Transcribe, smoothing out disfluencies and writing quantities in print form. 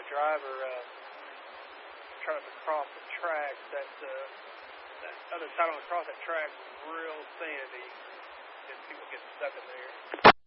driver trying to cross the track. That other side on the cross that track was real sandy, and people get stuck in there.